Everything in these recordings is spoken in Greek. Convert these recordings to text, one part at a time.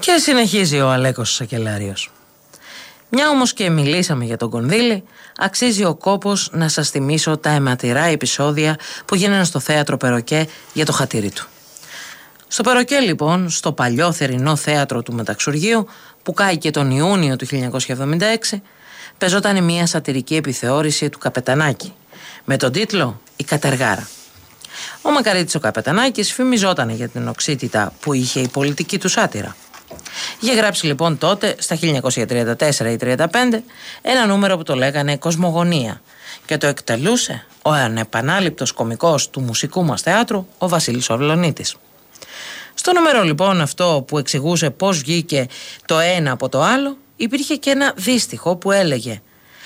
Και συνεχίζει ο Αλέκος Σακελάριος. Μια όμως και μιλήσαμε για τον Κονδύλη, αξίζει ο κόπος να σας θυμίσω τα αιματηρά επεισόδια που γίνανε στο θέατρο Περοκέ για το χατήρι του. Στο Περοκέ λοιπόν, στο παλιό θερινό θέατρο του Μεταξουργείου που κάηκε τον Ιούνιο του 1976, παίζονταν μια σατυρική επιθεώρηση του Καπετανάκη με τον τίτλο «Η Κατεργάρα». Ο Μακαρίτης ο Καπετανάκης φημιζότανε για την οξύτητα που είχε η πολιτική του σάτυρα. Είχε γράψει λοιπόν τότε, στα 1934 ή 1935, ένα νούμερο που το λέγανε «Κοσμογονία» και το εκτελούσε ο ανεπανάληπτος κωμικός του μουσικού μας θεάτρου, ο Βασίλης ο Αυλωνίτης. Στο νούμερο λοιπόν αυτό που εξηγούσε πώς βγήκε το ένα από το άλλο, υπήρχε και ένα δύστιχο που έλεγε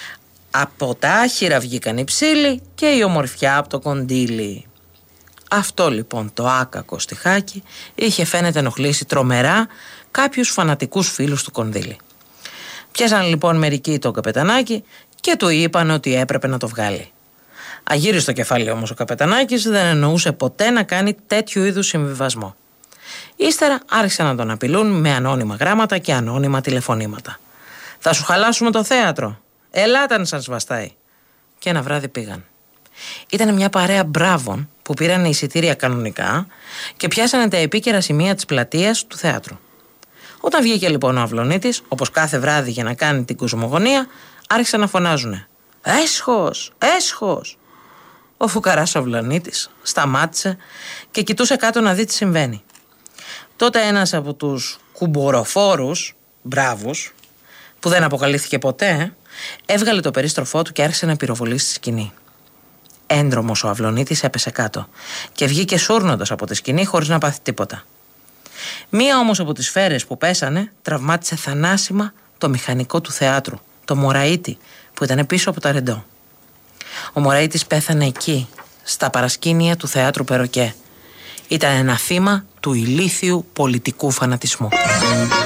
«Από τα άχυρα βγήκαν οι ψήλοι και η ομορφιά από το κοντήλι». Αυτό λοιπόν το άκακο στιχάκι είχε φαίνεται ενοχλήσει τρομερά κάποιους φανατικούς φίλους του Κονδύλη. Πιάσαν λοιπόν μερικοί τον Καπετανάκη και του είπαν ότι έπρεπε να το βγάλει. Αγύριστο κεφάλι όμως ο Καπετανάκης δεν εννοούσε ποτέ να κάνει τέτοιου είδους συμβιβασμό. Ύστερα άρχισαν να τον απειλούν με ανώνυμα γράμματα και ανώνυμα τηλεφωνήματα. «Θα σου χαλάσουμε το θέατρο. Ελάτε αν σας βαστάει». Και ένα βράδυ πήγαν. Ήταν μια παρέα μπράβων που πήραν εισιτήρια κανονικά και πιάσανε τα επίκαιρα σημεία της πλατείας του θέατρου. Όταν βγήκε λοιπόν ο Αυλωνίτης, όπως κάθε βράδυ για να κάνει την κοσμογονία, άρχισαν να φωνάζουνε «Έσχος! Έσχος!». Ο φουκαράς ο Αυλωνίτης σταμάτησε και κοιτούσε κάτω να δει τι συμβαίνει. Τότε ένας από τους κουμποροφόρους, μπράβους, που δεν αποκαλύφθηκε ποτέ, έβγαλε το περίστροφό του και άρχισε να πυροβολήσει στη σκηνή. Έντρομος ο Αυλωνίτης έπεσε κάτω και βγήκε σούρνοντας από τη σκηνή χωρίς να πάθει τίποτα. Μία όμως από τις σφαίρες που πέσανε τραυμάτισε θανάσιμα το μηχανικό του θεάτρου, το Μωραΐτη, που ήταν πίσω από τα ρεντό. Ο Μωραΐτης πέθανε εκεί, στα παρασκήνια του θεάτρου Περοκέ. Ήταν ένα θύμα του ηλίθιου πολιτικού φανατισμού.